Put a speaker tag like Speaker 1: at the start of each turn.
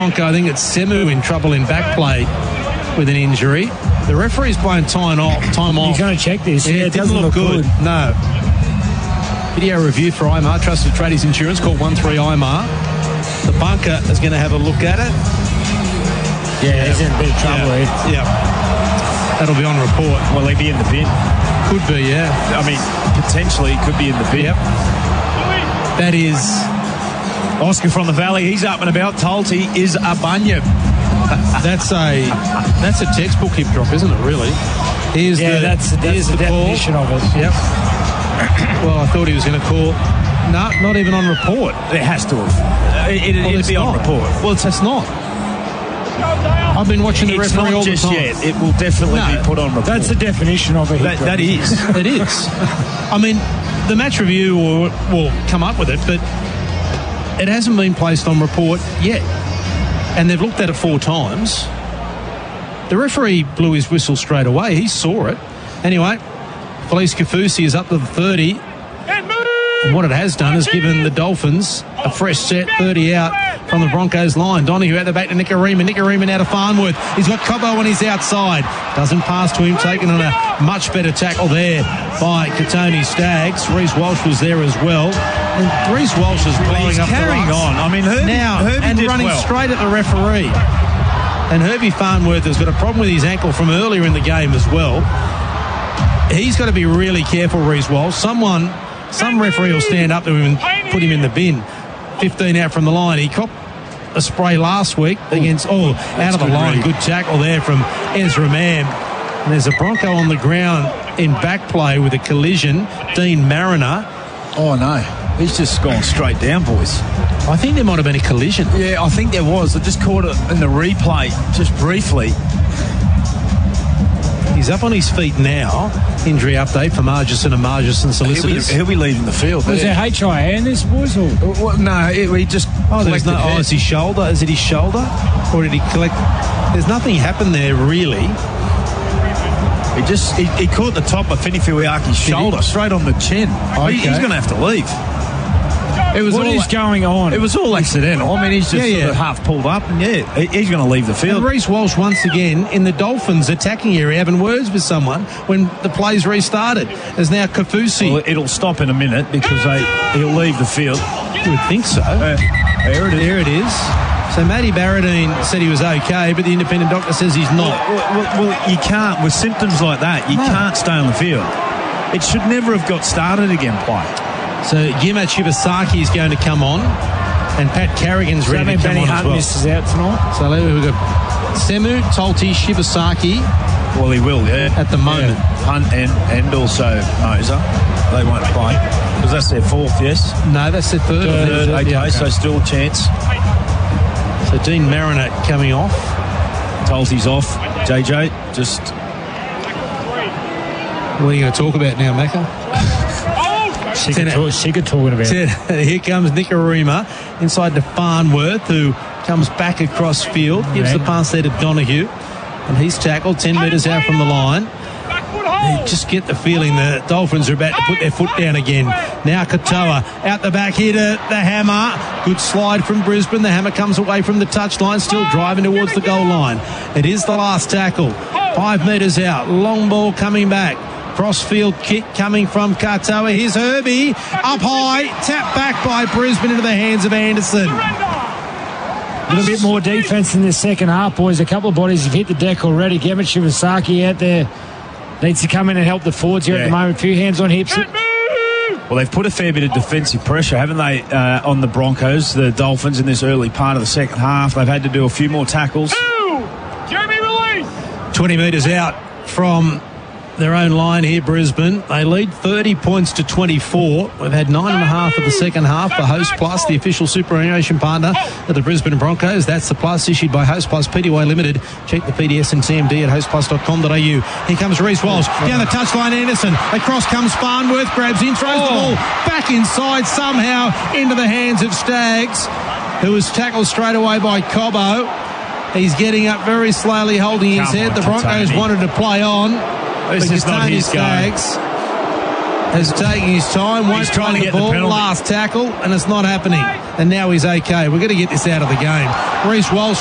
Speaker 1: Bronco. I think it's Semu in trouble in back play with an injury. The referee's blown time off.
Speaker 2: You're going to check this.
Speaker 1: Yeah, it doesn't look good. No. Video review for IMAR, Trusted Tradies Insurance, call 13-IMAR. The bunker is going to have a look at it.
Speaker 2: Yeah, he's in a bit of trouble here.
Speaker 1: Yeah. That'll be on report.
Speaker 3: Will he be in the bin?
Speaker 1: Could be, yeah.
Speaker 3: I mean, potentially he could be in the bin.
Speaker 1: Yep. That is
Speaker 3: Oscar from the Valley. He's up and about. Talty is a bunyip.
Speaker 1: That's a textbook hip drop, isn't it, really?
Speaker 2: That's the definition of it.
Speaker 1: Yep. Well, I thought he was going to call. No, not even on report.
Speaker 3: It has to have. It'd be on report.
Speaker 1: Well, it's not. I've been watching the referee all the time.
Speaker 3: Yet. It will definitely be put on report.
Speaker 2: That's the definition of a hip drop.
Speaker 3: That is.
Speaker 1: It is. I mean, the match review will come up with it, but it hasn't been placed on report yet. And they've looked at it 4 times. The referee blew his whistle straight away. He saw it. Anyway, Felice Kafusi is up to the 30. And what it has done is given the Dolphins a fresh set, 30 out from the Broncos line. Donahue at the back to Nicarima. Nicarima now to Farnworth. He's got Cobbo on his outside. Doesn't pass to him, taken on a much better tackle there by Katoni Staggs. Reece Walsh was there as well. And Reece Walsh is blowing up
Speaker 3: carrying
Speaker 1: the
Speaker 3: on. I mean, Herbie did
Speaker 1: running
Speaker 3: well.
Speaker 1: straight at the referee. And Herbie Farnworth has got a problem with his ankle from earlier in the game as well. He's got to be really careful, Reece Walsh. Some referee will stand up to him and put him in the bin. 15 out from the line. He copped a spray last week against, out of the line. Really. Good tackle there from Ezra Mann. And there's a Bronco on the ground in back play with a collision. Dean Mariner.
Speaker 3: Oh, no. He's just gone straight down, boys.
Speaker 1: I think there might have been a collision.
Speaker 3: Yeah, I think there was. I just caught it in the replay just briefly.
Speaker 1: He's up on his feet now. Injury update for Margison and Margison solicitors.
Speaker 3: He'll be leaving the field.
Speaker 2: Was there HIA in this, boys? Or?
Speaker 3: No, he just
Speaker 1: is his shoulder? Is it his shoulder? Or did he collect? There's nothing happened there, really.
Speaker 3: He caught the top of Finifuiaki's shoulder straight on the chin.
Speaker 1: Okay.
Speaker 3: He's going to have to leave.
Speaker 2: What is going on?
Speaker 3: It was all accidental. I mean, he's just sort of half pulled up, and he's going to leave the field.
Speaker 1: And Reece Walsh once again in the Dolphins attacking area having words with someone when the play's restarted. There's now Kafusi.
Speaker 3: Well, it'll stop in a minute because he'll leave the field.
Speaker 1: You would think so. There it is. So Matty Barradine said he was okay, but the independent doctor says he's not.
Speaker 3: Well, you can't. With symptoms like that, you can't stay on the field. It should never have got started again, play.
Speaker 1: So Gima Shibasaki is going to come on, and Pat Carrigan's ready to come on as well.
Speaker 2: Misses out tonight.
Speaker 1: So we've got Semu, Talty, Shibasaki.
Speaker 3: Well, he will, yeah.
Speaker 1: At the moment.
Speaker 3: Yeah. Hunt and also Moser. They won't play. Because that's their 4th, yes?
Speaker 1: No, that's their 3rd.
Speaker 3: Okay, so still a chance.
Speaker 1: So Dean Mariner coming off.
Speaker 3: Talty's off. JJ, just...
Speaker 1: What are you going to talk about now, Macca?
Speaker 2: Sick of talking about it.
Speaker 1: Here comes Nicarima inside to Farnworth, who comes back across field, gives the pass there to Donahue, and he's tackled 10 metres out from the line. You just get the feeling the Dolphins are about to put their foot down again. Now Katoa out the back here to the Hammer. Good slide from Brisbane. The Hammer comes away from the touchline, still driving towards the goal line. It is the last tackle. 5 metres out. Long ball coming back. Crossfield kick coming from Katoa. Here's Herbie. Up high. Tapped back by Brisbane into the hands of Anderson.
Speaker 2: A little bit more defence in the second half, boys. A couple of bodies have hit the deck already. Gavin Shibasaki out there needs to come in and help the forwards here at the moment. A few hands on hips.
Speaker 3: Well, they've put a fair bit of defensive pressure, haven't they, on the Broncos, the Dolphins, in this early part of the second half. They've had to do a few more tackles.
Speaker 4: Jeremy, release!
Speaker 1: 20 metres out from their own line here, Brisbane. They lead 30 points to 24. We've had 9.5 of the second half. The Host Plus, the official superannuation partner of the Brisbane Broncos. That's the plus issued by Host Plus PTY Limited. Check the PDS and TMD at hostplus.com.au. Here comes Reece Walsh. Down the touchline, Anderson. Across comes Farnworth. Grabs in, throws the ball back inside somehow into the hands of Staggs, who was tackled straight away by Cobbo. He's getting up very slowly, holding his head. The Broncos wanted to play on.
Speaker 3: This is not his
Speaker 1: Staggs has taken his time, won't
Speaker 3: trying to
Speaker 1: play
Speaker 3: get
Speaker 1: the
Speaker 3: the
Speaker 1: ball,
Speaker 3: penalty.
Speaker 1: last tackle, and it's not happening. And now he's okay. We've got to get this out of the game. Reece Walsh